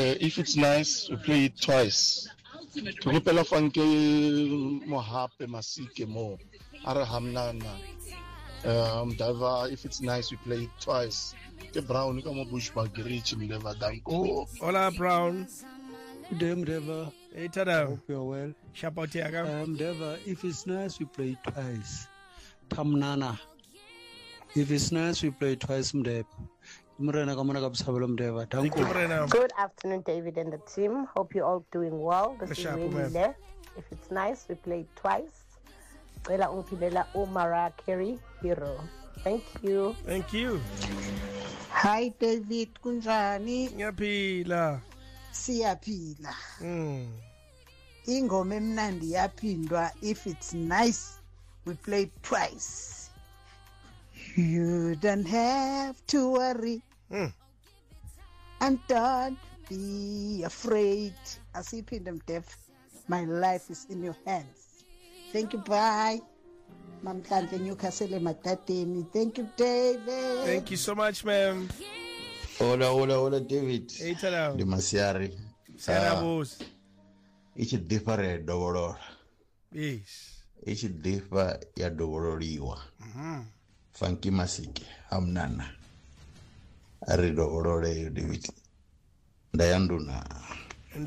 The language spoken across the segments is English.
If it's nice, we play it twice. Tukipela fanke mohape masike mo. Ara hamnana. Dava, if it's nice, we play it twice. Ke Brown ka mo Bushbuck reach Mdeva danko. Hola Brown. Mdeva. Hey tada. Hope you're well. Shapoti aga. Mdeva, if it's nice, we play it twice. Tamnana. If it's nice, we play it twice, Mdeva. Good afternoon, David and the team. Hope you're all doing well. This is really there. If it's nice, we play it twice. Mariah Carey, Hero. Thank you. Thank you. Hi, David. Kunjani? Siyaphila. Siyaphila. Ingoma emnandi yaphindwa. If it's nice, we play it twice. You don't have to worry. And don't be afraid. Asipindam Dev, my life is in your hands. Thank you, bye. Mamkante Newcastle Matatini. Thank you, David. Thank you so much, ma'am. Hola, David. Hey, hello. Dimasiari. Sarabos. Ichi different dovolor. Yes. Ichi different ya dovoloriwa. Funky Masiki, Hamnana. Arido Orore David. Dayanduna. And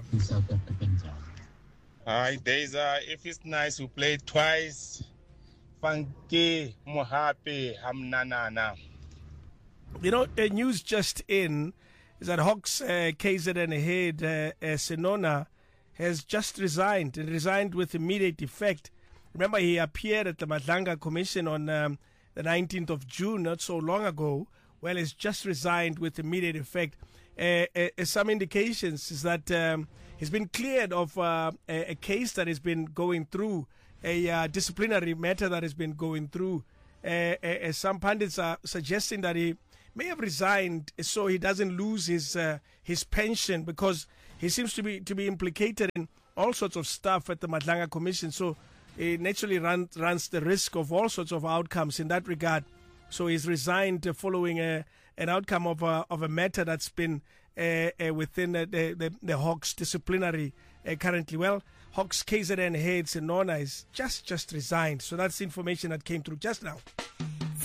Hi, Deza. If it's nice, we play it twice. Funky, Mohape, Hamnana. You know, the news just in is that Hawks KZN head Senona has just resigned and resigned with immediate effect. Remember, he appeared at the Madlanga Commission on the 19th of June, not so long ago. Well, he's just resigned with immediate effect. Some indications is that he's been cleared of a case that has been going through, a disciplinary matter that has been going through. Some pundits are suggesting that he may have resigned so he doesn't lose his pension, because he seems to be implicated in all sorts of stuff at the Madlanga Commission. So he naturally runs the risk of all sorts of outcomes in that regard. So he's resigned following an outcome of a matter that's been within the Hawks disciplinary currently. Well, Hawks KZN head Senona is just resigned. So that's the information that came through just now.